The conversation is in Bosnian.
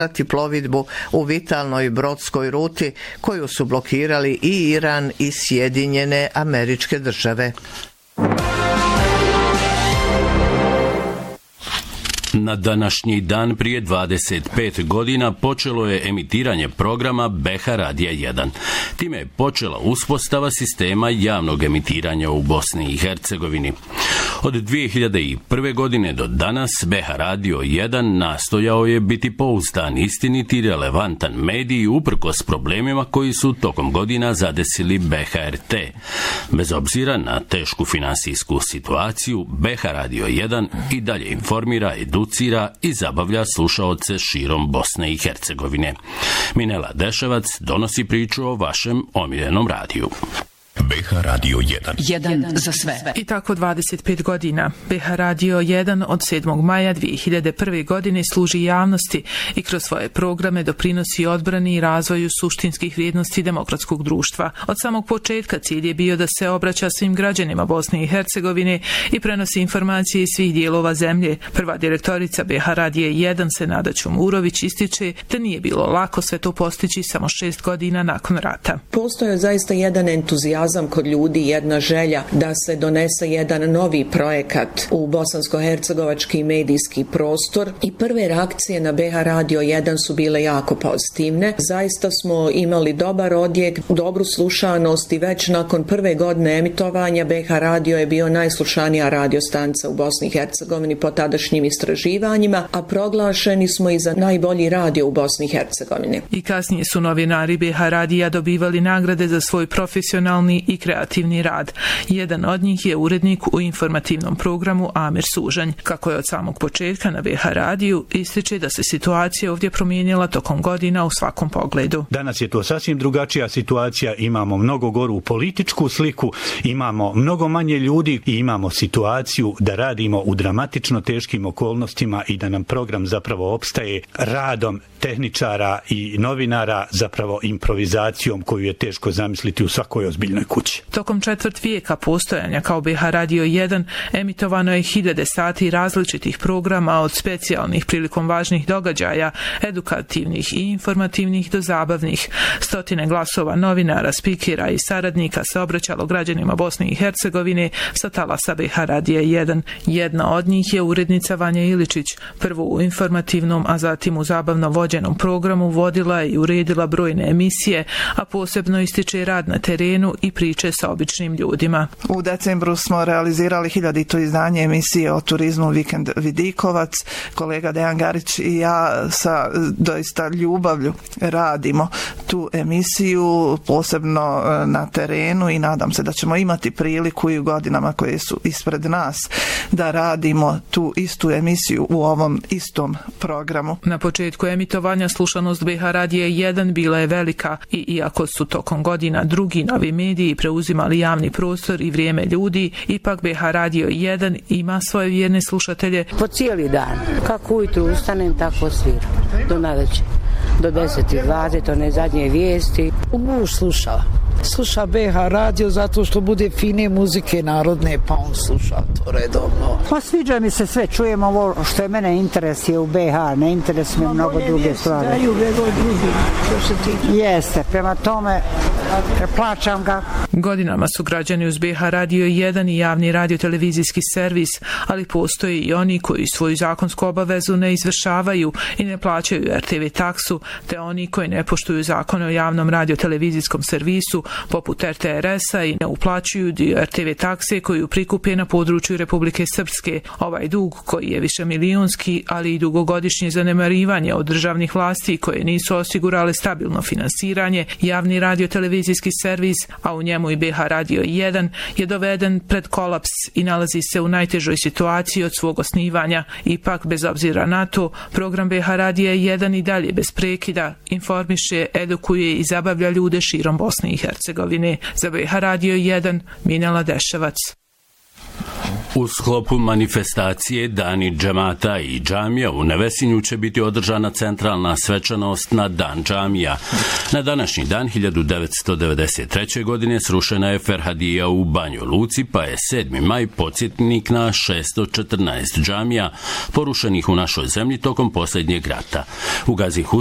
plovidbu u vitalnoj brodskoj ruti koju su blokirali i Iran i Sjedinjene Američke Države. Na današnji dan prije 25 godina počelo je emitiranje programa BH Radija 1. Time je počela uspostava sistema javnog emitiranja u Bosni i Hercegovini. Od 2001. godine do danas BH Radio 1 nastojao je biti pouzdan, istiniti i relevantan medij uprkos problemima koji su tokom godina zadesili BHRT. Bez obzira na tešku finansijsku situaciju, BH Radio 1 i dalje informira, educira i zabavlja slušaoce širom Bosne i Hercegovine. Minela Deševac donosi priču o vašem omiljenom radiju. BH Radio 1. Jedan za sve. I tako 25 godina. BH Radio 1 od 7. maja 2001. godine služi javnosti i kroz svoje programe doprinosi odbrani i razvoju suštinskih vrijednosti demokratskog društva. Od samog početka cilj je bio da se obraća svim građanima Bosne i Hercegovine i prenosi informacije iz svih dijelova zemlje. Prva direktorica BH Radio 1 Senada Ćumurović ističe da nije bilo lako sve to postići samo 6 godina nakon rata. Postoje zaista jedan entuzijazam kod ljudi, jedna želja da se donese jedan novi projekat u bosansko-hercegovački medijski prostor i prve reakcije na BH Radio 1 su bile jako pozitivne. Zaista smo imali dobar odjek, dobru slušanost i već nakon prve godine emitovanja BH Radio je bio najslušanija radiostanca u Bosni i Hercegovini po tadašnjim istraživanjima, a proglašeni smo i za najbolji radio u Bosni i Hercegovini. I kasnije su novinari BH Radija dobivali nagrade za svoj profesionalni i kreativni rad. Jedan od njih je urednik u informativnom programu Amir Sužanj. Kako je od samog početka na BH Radiju, ističe da se situacija ovdje promijenila tokom godina u svakom pogledu. Danas je to sasvim drugačija situacija, imamo mnogo goru političku sliku, imamo mnogo manje ljudi i imamo situaciju da radimo u dramatično teškim okolnostima i da nam program zapravo opstaje radom tehničara i novinara, zapravo improvizacijom koju je teško zamisliti u svakoj ozbiljnoj kući. Tokom četvrt vijeka postojanja kao BH Radio 1 emitovano je hiljade sati različitih programa od specijalnih prilikom važnih događaja, edukativnih i informativnih do zabavnih. Stotine glasova novinara, spikera i saradnika se obraćalo građanima Bosne i Hercegovine sa talasa BH Radio 1. Jedna od njih je urednica Vanja Iličić. Prvo u informativnom, a zatim u zabavno vođenom programu vodila i uredila brojne emisije, a posebno ističe rad na terenu i priče sa običnim ljudima. U decembru smo realizirali 1000. izdanje emisije o turizmu Vikend Vidikovac. Kolega Dejan Garić i ja sa doista ljubavlju radimo tu emisiju, posebno na terenu, i nadam se da ćemo imati priliku i u godinama koje su ispred nas da radimo tu istu emisiju u ovom istom programu. Na početku emitovanja slušanost BH Radija 1 bila je velika i iako su tokom godina drugi novi mediji preuzimali javni prostor i vrijeme ljudi, ipak BH Radio 1 ima svoje vjerne slušatelje. Po cijeli dan, kako ujutru ustanem, tako sviram, do navečer, do 10:20, one zadnje vijesti. Muž sluša BH Radio zato što bude fine muzike narodne, pa on sluša to redovno. Pa sviđa mi se sve, čujem ovo što je mene interesuje u BH, ne interesuje me mnogo druge stvari. Daju nego drugi, što se tiče. Jeste, prema tome plaćam ga. Godinama su građani uz BH Radio 1 i javni radio-televizijski servis, ali postoje i oni koji svoju zakonsku obavezu ne izvršavaju i ne plaćaju RTV taksu, te oni koji ne poštuju zakone o javnom radio-televizijskom servisu, poput RTRS-a, i ne uplaćuju dio RTV takse koju prikupe na području Republike Srpske. Ovaj dug, koji je višemilijonski, ali i dugogodišnje zanemarivanje od državnih vlasti koje nisu osigurale stabilno finansiranje, javni radio-televizijski servis, a u njemu i BH Radio 1, je doveden pred kolaps i nalazi se u najtežoj situaciji od svog osnivanja. Ipak, bez obzira na to, program BH Radio 1 i dalje bez prekida informiše, edukuje i zabavlja ljude širom Bosne i Hercegovine. Za BH Radio 1, Minela Deševac. U sklopu manifestacije Dani džemata i džamija u Nevesinju će biti održana centralna svečanost na Dan džamija. Na današnji dan 1993. godine srušena je Ferhadija u Banjoj Luci, pa je 7. maj podsjetnik na 614 džamija porušenih u našoj zemlji tokom posljednjeg rata. U Gazi